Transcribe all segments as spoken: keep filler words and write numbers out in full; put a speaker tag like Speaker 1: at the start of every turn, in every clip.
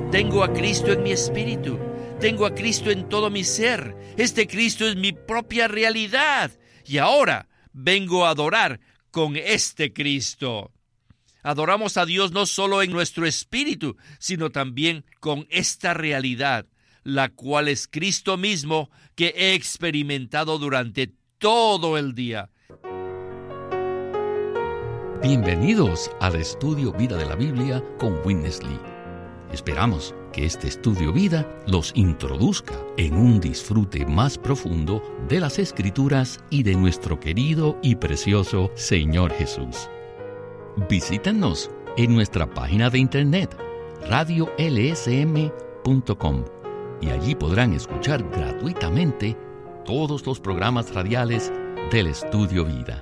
Speaker 1: Tengo a Cristo en mi espíritu. Tengo a Cristo en todo mi ser. Este Cristo es mi propia realidad. Y ahora vengo a adorar con este Cristo. Adoramos a Dios no solo en nuestro espíritu, sino también con esta realidad, la cual es Cristo mismo que he experimentado durante todo el día.
Speaker 2: Bienvenidos al Estudio Vida de la Biblia con Witness Lee. Esperamos que este Estudio Vida los introduzca en un disfrute más profundo de las Escrituras y de nuestro querido y precioso Señor Jesús. Visítenos en nuestra página de internet radio l s m punto com y allí podrán escuchar gratuitamente todos los programas radiales del Estudio Vida.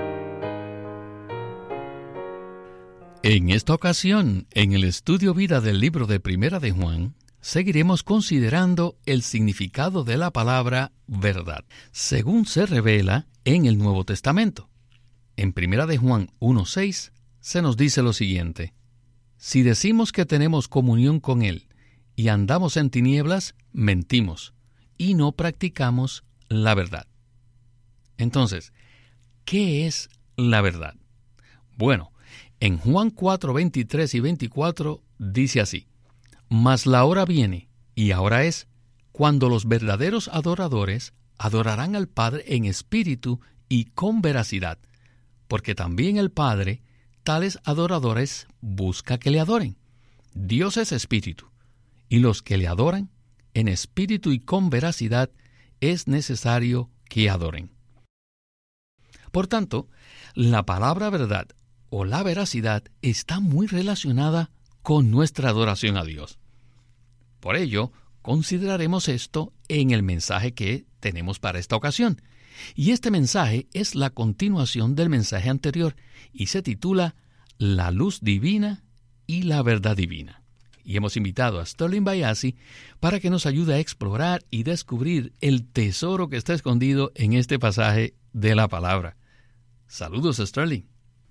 Speaker 2: En esta ocasión, en el Estudio Vida del libro de Primera de Juan, seguiremos considerando el significado de la palabra verdad, según se revela en el Nuevo Testamento. En Primera de Juan uno seis se nos dice lo siguiente: si decimos que tenemos comunión con Él y andamos en tinieblas, mentimos y no practicamos la verdad. Entonces, ¿qué es la verdad? Bueno, en Juan cuatro, veintitrés y veinticuatro dice así: mas la hora viene, y ahora es, cuando los verdaderos adoradores adorarán al Padre en espíritu y con veracidad, porque también el Padre tales adoradores busca que le adoren. Dios es espíritu, y los que le adoran en espíritu y con veracidad es necesario que adoren. Por tanto, la palabra verdad o la veracidad está muy relacionada con nuestra adoración a Dios. Por ello, consideraremos esto en el mensaje que tenemos para esta ocasión. Y este mensaje es la continuación del mensaje anterior y se titula La luz divina y la verdad divina. Y hemos invitado a Sterling Bayasi para que nos ayude a explorar y descubrir el tesoro que está escondido en este pasaje de la palabra. Saludos, Sterling.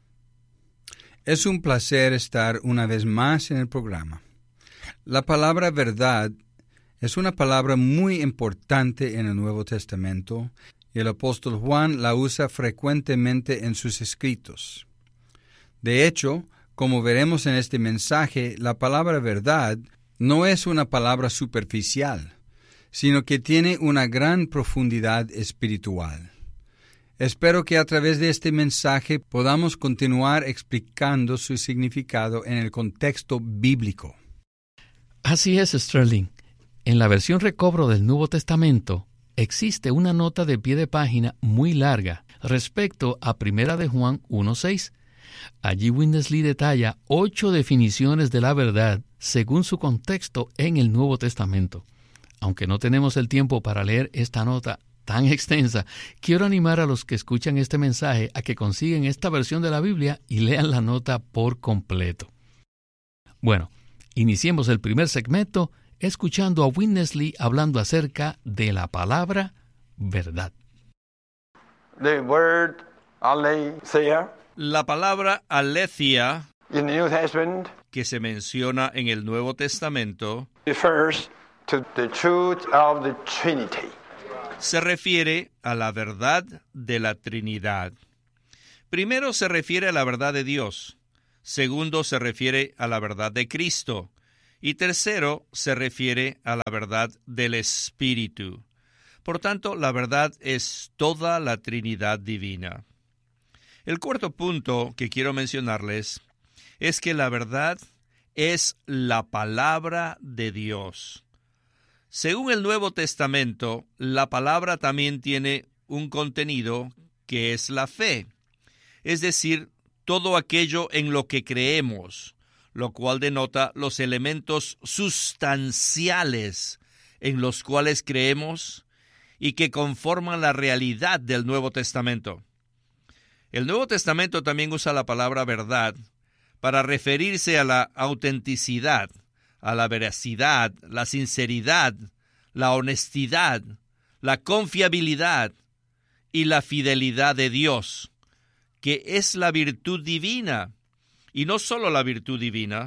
Speaker 3: Es un placer estar una vez más en el programa. La palabra verdad es una palabra muy importante en el Nuevo Testamento y el apóstol Juan la usa frecuentemente en sus escritos. De hecho, como veremos en este mensaje, la palabra verdad no es una palabra superficial, sino que tiene una gran profundidad espiritual. Espero que a través de este mensaje podamos continuar explicando su significado en el contexto bíblico.
Speaker 2: Así es, Sterling. En la versión recobro del Nuevo Testamento existe una nota de pie de página muy larga respecto a Primera de Juan uno seis. Allí Witness Lee detalla ocho definiciones de la verdad según su contexto en el Nuevo Testamento. Aunque no tenemos el tiempo para leer esta nota tan extensa, quiero animar a los que escuchan este mensaje a que consigan esta versión de la Biblia y lean la nota por completo. Bueno, iniciemos el primer segmento escuchando a Witness Lee hablando acerca de la palabra verdad.
Speaker 4: The word aletheia,
Speaker 1: La palabra aletheia,
Speaker 4: in the New Testament,
Speaker 1: que se menciona en el Nuevo Testamento,
Speaker 4: refers to the truth of the Trinity.
Speaker 1: se refiere a la verdad de la Trinidad. Primero se refiere a la verdad de Dios. Segundo se refiere a la verdad de Cristo. Y tercero se refiere a la verdad del Espíritu. Por tanto, la verdad es toda la Trinidad divina. El cuarto punto que quiero mencionarles es que la verdad es la palabra de Dios. Según el Nuevo Testamento, la palabra también tiene un contenido que es la fe, es decir, todo aquello en lo que creemos, lo cual denota los elementos sustanciales en los cuales creemos y que conforman la realidad del Nuevo Testamento. El Nuevo Testamento también usa la palabra verdad para referirse a la autenticidad, a la veracidad, la sinceridad, la honestidad, la confiabilidad y la fidelidad de Dios, que es la virtud divina. Y no solo la virtud divina,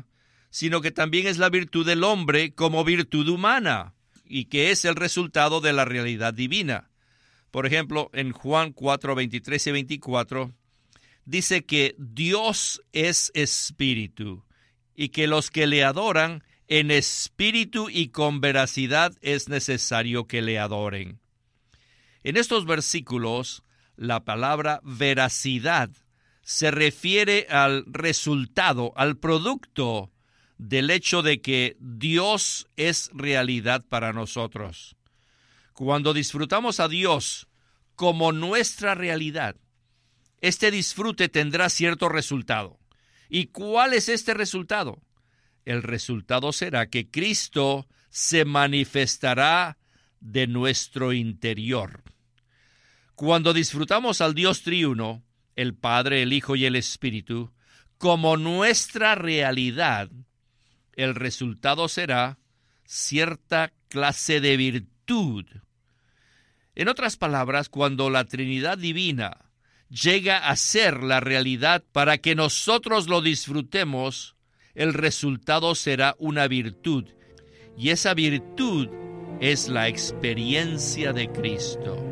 Speaker 1: sino que también es la virtud del hombre como virtud humana, y que es el resultado de la realidad divina. Por ejemplo, en Juan cuatro, veintitrés y veinticuatro, dice que Dios es espíritu, y que los que le adoran en espíritu y con veracidad es necesario que le adoren. En estos versículos, la palabra veracidad se refiere al resultado, al producto del hecho de que Dios es realidad para nosotros. Cuando disfrutamos a Dios como nuestra realidad, este disfrute tendrá cierto resultado. ¿Y cuál es este resultado? El resultado será que Cristo se manifestará de nuestro interior. Cuando disfrutamos al Dios triuno, el Padre, el Hijo y el Espíritu, como nuestra realidad, el resultado será cierta clase de virtud. En otras palabras, cuando la Trinidad divina llega a ser la realidad para que nosotros lo disfrutemos, el resultado será una virtud, y esa virtud es la experiencia de Cristo.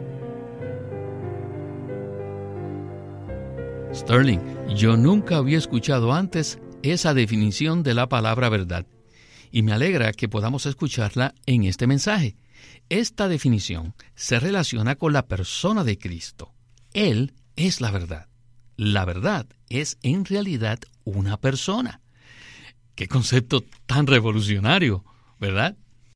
Speaker 2: Sterling, yo nunca había escuchado antes esa definición de la palabra verdad, y me alegra que podamos escucharla en este mensaje. Esta definición se relaciona con la persona de Cristo. Él es la verdad. La verdad es en realidad una persona. ¡Qué concepto tan revolucionario!, ¿verdad?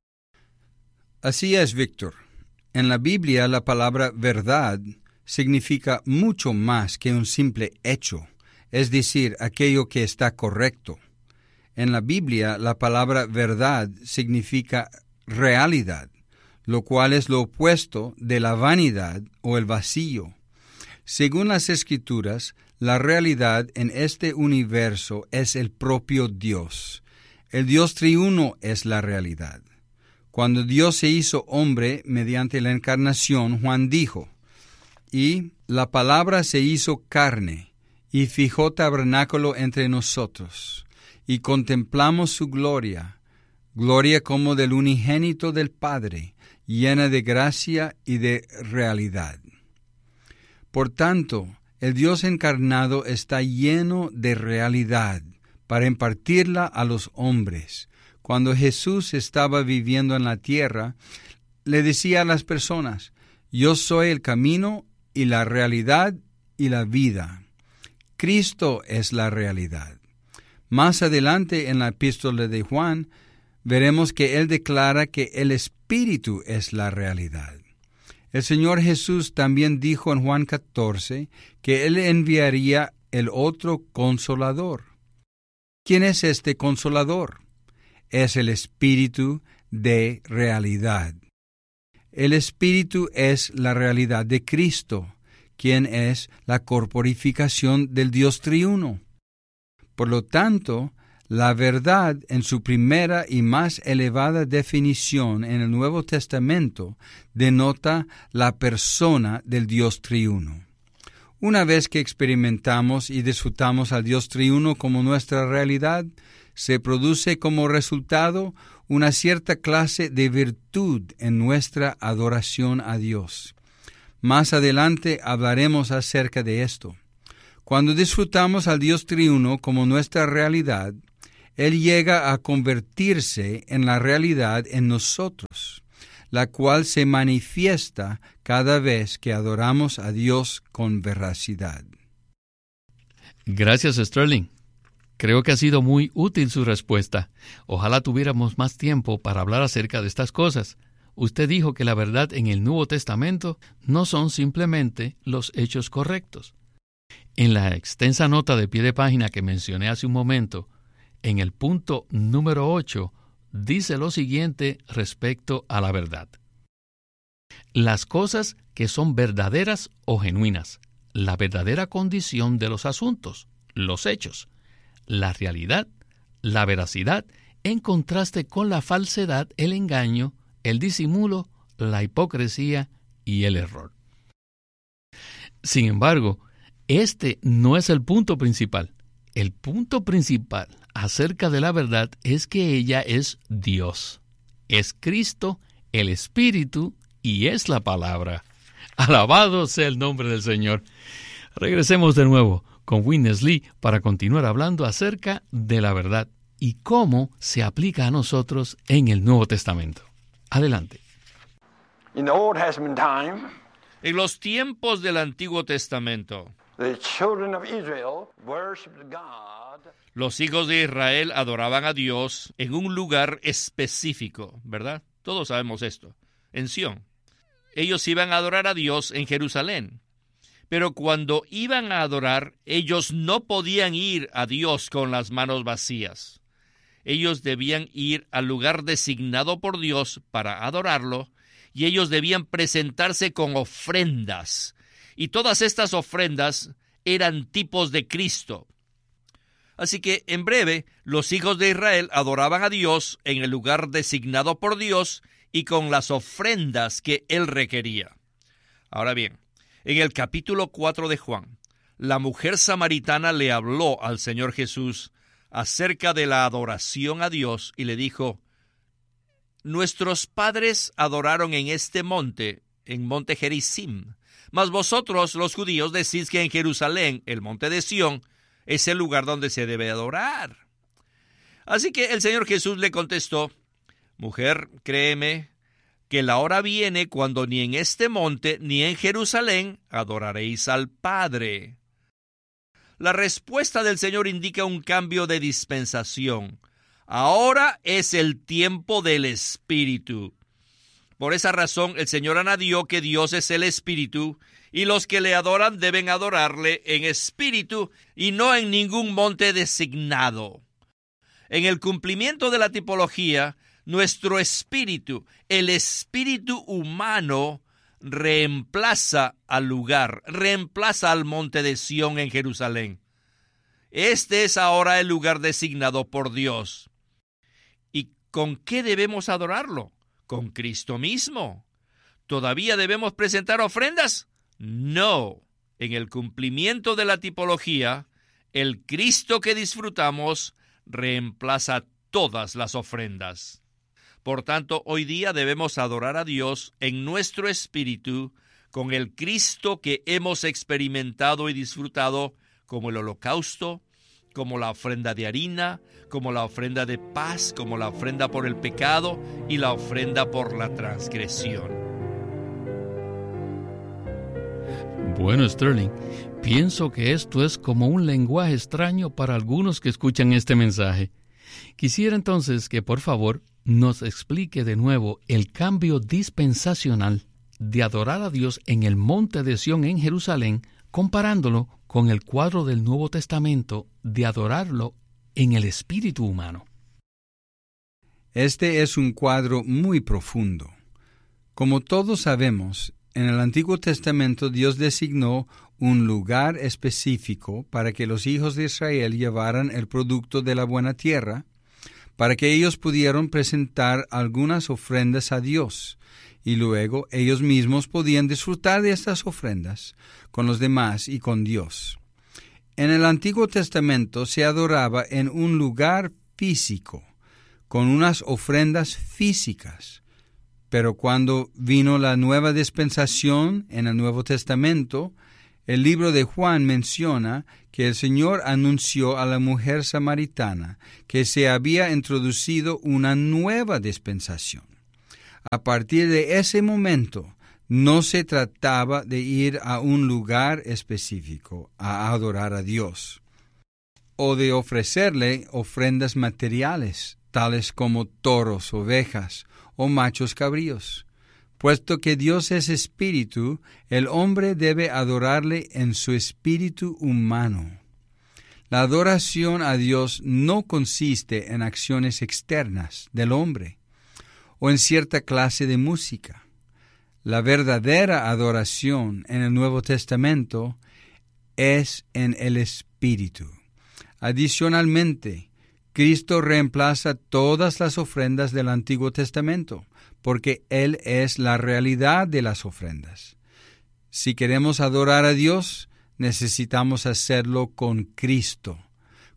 Speaker 3: Así es, Víctor. En la Biblia, la palabra verdad significa mucho más que un simple hecho, es decir, aquello que está correcto. En la Biblia, la palabra verdad significa realidad, lo cual es lo opuesto de la vanidad o el vacío. Según las Escrituras, la realidad en este universo es el propio Dios. El Dios triuno es la realidad. Cuando Dios se hizo hombre mediante la encarnación, Juan dijo, y la palabra se hizo carne, y fijó tabernáculo entre nosotros, y contemplamos su gloria, gloria como del unigénito del Padre, llena de gracia y de realidad. Por tanto, el Dios encarnado está lleno de realidad para impartirla a los hombres. Cuando Jesús estaba viviendo en la tierra, le decía a las personas, yo soy el camino y la realidad y la vida. Cristo es la realidad. Más adelante en la epístola de Juan, veremos que él declara que el Espíritu es la realidad. El Señor Jesús también dijo en Juan catorce que él enviaría el otro Consolador. ¿Quién es este Consolador? Es el Espíritu de realidad. El Espíritu es la realidad de Cristo, quien es la corporificación del Dios triuno. Por lo tanto, la verdad en su primera y más elevada definición en el Nuevo Testamento denota la persona del Dios triuno. Una vez que experimentamos y disfrutamos al Dios triuno como nuestra realidad, se produce como resultado una cierta clase de virtud en nuestra adoración a Dios. Más adelante hablaremos acerca de esto. Cuando disfrutamos al Dios triuno como nuestra realidad, Él llega a convertirse en la realidad en nosotros, la cual se manifiesta cada vez que adoramos a Dios con veracidad.
Speaker 2: Gracias, Sterling. Creo que ha sido muy útil su respuesta. Ojalá tuviéramos más tiempo para hablar acerca de estas cosas. Usted dijo que la verdad en el Nuevo Testamento no son simplemente los hechos correctos. En la extensa nota de pie de página que mencioné hace un momento, en el punto número ocho, dice lo siguiente respecto a la verdad. Las cosas que son verdaderas o genuinas, la verdadera condición de los asuntos, los hechos, la realidad, la veracidad, en contraste con la falsedad, el engaño, el disimulo, la hipocresía y el error. Sin embargo, este no es el punto principal. El punto principal acerca de la verdad es que ella es Dios, es Cristo, el Espíritu y es la palabra. Alabado sea el nombre del Señor. Regresemos de nuevo con Witness Lee para continuar hablando acerca de la verdad y cómo se aplica a nosotros en el Nuevo Testamento. Adelante.
Speaker 4: In the Old Testament time,
Speaker 1: En los tiempos del Antiguo Testamento,
Speaker 4: the children of Israel worshiped God
Speaker 1: los hijos de Israel adoraban a Dios en un lugar específico, ¿verdad? Todos sabemos esto, en Sión. Ellos iban a adorar a Dios en Jerusalén. Pero cuando iban a adorar, ellos no podían ir a Dios con las manos vacías. Ellos debían ir al lugar designado por Dios para adorarlo, y ellos debían presentarse con ofrendas. Y todas estas ofrendas eran tipos de Cristo. Así que, en breve, los hijos de Israel adoraban a Dios en el lugar designado por Dios y con las ofrendas que Él requería. Ahora bien, en el capítulo cuatro de Juan, la mujer samaritana le habló al Señor Jesús acerca de la adoración a Dios y le dijo: nuestros padres adoraron en este monte, en monte Gerizim, mas vosotros, los judíos, decís que en Jerusalén, el monte de Sión, es el lugar donde se debe adorar. Así que el Señor Jesús le contestó: mujer, créeme, que la hora viene cuando ni en este monte ni en Jerusalén adoraréis al Padre. La respuesta del Señor indica un cambio de dispensación. Ahora es el tiempo del Espíritu. Por esa razón, el Señor añadió que Dios es el Espíritu, y los que le adoran deben adorarle en espíritu y no en ningún monte designado. En el cumplimiento de la tipología, nuestro espíritu, el espíritu humano, reemplaza al lugar, reemplaza al monte de Sión en Jerusalén. Este es ahora el lugar designado por Dios. ¿Y con qué debemos adorarlo? Con Cristo mismo. ¿Todavía debemos presentar ofrendas? No. En el cumplimiento de la tipología, el Cristo que disfrutamos reemplaza todas las ofrendas. Por tanto, hoy día debemos adorar a Dios en nuestro espíritu con el Cristo que hemos experimentado y disfrutado, como el holocausto, como la ofrenda de harina, como la ofrenda de paz, como la ofrenda por el pecado y la ofrenda por la transgresión.
Speaker 2: Bueno, Sterling, pienso que esto es como un lenguaje extraño para algunos que escuchan este mensaje. Quisiera entonces que, por favor, nos explique de nuevo el cambio dispensacional de adorar a Dios en el monte de Sión en Jerusalén, comparándolo con el cuadro del Nuevo Testamento de adorarlo en el espíritu humano.
Speaker 3: Este es un cuadro muy profundo. Como todos sabemos, en el Antiguo Testamento Dios designó un lugar específico para que los hijos de Israel llevaran el producto de la buena tierra, para que ellos pudieran presentar algunas ofrendas a Dios, y luego ellos mismos podían disfrutar de estas ofrendas con los demás y con Dios. En el Antiguo Testamento se adoraba en un lugar físico, con unas ofrendas físicas. Pero cuando vino la nueva dispensación en el Nuevo Testamento, el libro de Juan menciona que el Señor anunció a la mujer samaritana que se había introducido una nueva dispensación. A partir de ese momento, no se trataba de ir a un lugar específico a adorar a Dios, o de ofrecerle ofrendas materiales, tales como toros, ovejas o machos cabríos. Puesto que Dios es espíritu, el hombre debe adorarle en su espíritu humano. La adoración a Dios no consiste en acciones externas del hombre o en cierta clase de música. La verdadera adoración en el Nuevo Testamento es en el espíritu. Adicionalmente, Cristo reemplaza todas las ofrendas del Antiguo Testamento, porque Él es la realidad de las ofrendas. Si queremos adorar a Dios, necesitamos hacerlo con Cristo,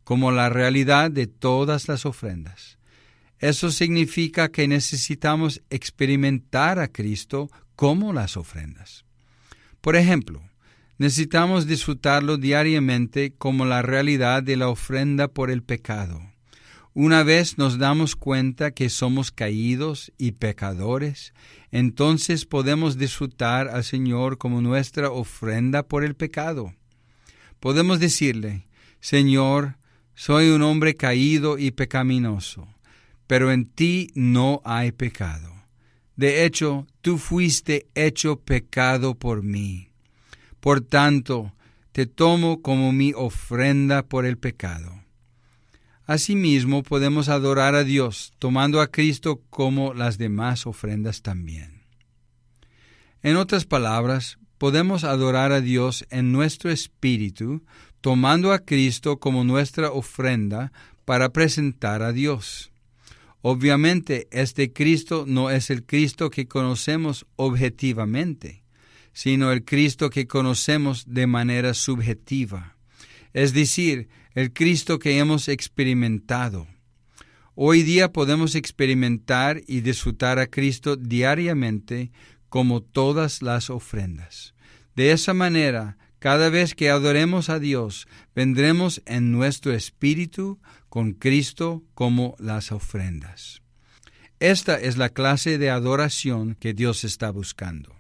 Speaker 3: como la realidad de todas las ofrendas. Eso significa que necesitamos experimentar a Cristo como las ofrendas. Por ejemplo, necesitamos disfrutarlo diariamente como la realidad de la ofrenda por el pecado. Una vez nos damos cuenta que somos caídos y pecadores, entonces podemos disfrutar al Señor como nuestra ofrenda por el pecado. Podemos decirle: Señor, soy un hombre caído y pecaminoso, pero en ti no hay pecado. De hecho, tú fuiste hecho pecado por mí. Por tanto, te tomo como mi ofrenda por el pecado. Asimismo, podemos adorar a Dios, tomando a Cristo como las demás ofrendas también. En otras palabras, podemos adorar a Dios en nuestro espíritu, tomando a Cristo como nuestra ofrenda para presentar a Dios. Obviamente, este Cristo no es el Cristo que conocemos objetivamente, sino el Cristo que conocemos de manera subjetiva, es decir, el Cristo que hemos experimentado. Hoy día podemos experimentar y disfrutar a Cristo diariamente como todas las ofrendas. De esa manera, cada vez que adoremos a Dios, vendremos en nuestro espíritu con Cristo como las ofrendas. Esta es la clase de adoración que Dios está buscando.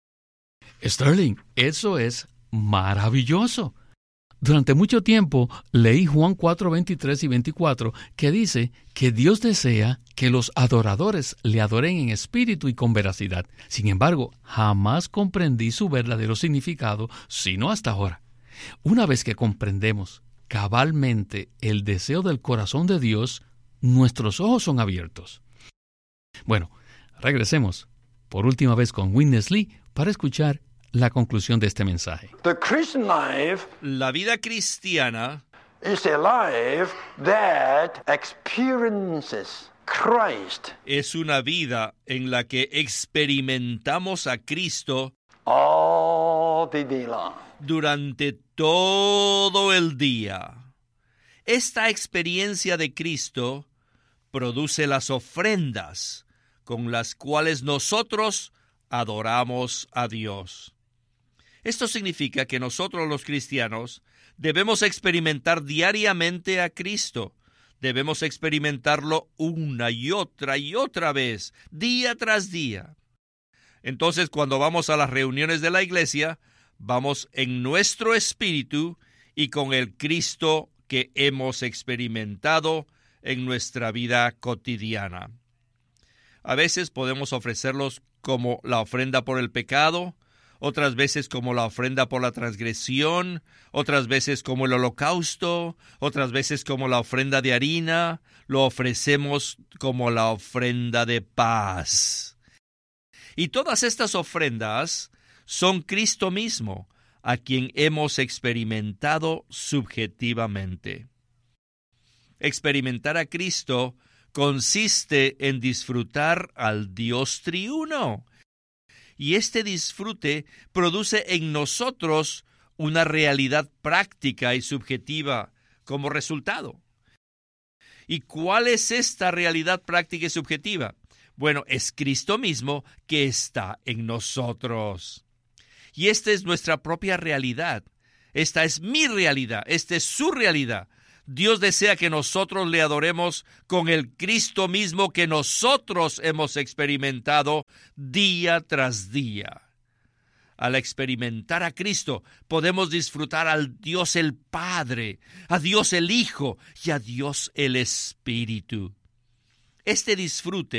Speaker 2: Sterling, eso es maravilloso. Durante mucho tiempo leí Juan cuatro, veintitrés y veinticuatro, que dice que Dios desea que los adoradores le adoren en espíritu y con veracidad. Sin embargo, jamás comprendí su verdadero significado, sino hasta ahora. Una vez que comprendemos cabalmente el deseo del corazón de Dios, nuestros ojos son abiertos. Bueno, regresemos por última vez con Witness Lee para escuchar la conclusión de este mensaje.
Speaker 4: The Christian life
Speaker 1: La vida cristiana
Speaker 4: is a life that experiences Christ
Speaker 1: es una vida en la que experimentamos a Cristo
Speaker 4: all the day long.
Speaker 1: durante todo el día. Esta experiencia de Cristo produce las ofrendas con las cuales nosotros adoramos a Dios. Esto significa que nosotros los cristianos debemos experimentar diariamente a Cristo. Debemos experimentarlo una y otra y otra vez, día tras día. Entonces, cuando vamos a las reuniones de la iglesia, vamos en nuestro espíritu y con el Cristo que hemos experimentado en nuestra vida cotidiana. A veces podemos ofrecerlos como la ofrenda por el pecado, otras veces como la ofrenda por la transgresión, otras veces como el holocausto, otras veces como la ofrenda de harina, lo ofrecemos como la ofrenda de paz. Y todas estas ofrendas son Cristo mismo, a quien hemos experimentado subjetivamente. Experimentar a Cristo consiste en disfrutar al Dios triuno. Y este disfrute produce en nosotros una realidad práctica y subjetiva como resultado. ¿Y cuál es esta realidad práctica y subjetiva? Bueno, es Cristo mismo que está en nosotros. Y esta es nuestra propia realidad. Esta es mi realidad. Esta es su realidad. Dios desea que nosotros le adoremos con el Cristo mismo que nosotros hemos experimentado día tras día. Al experimentar a Cristo, podemos disfrutar al Dios el Padre, a Dios el Hijo y a Dios el Espíritu. Este disfrute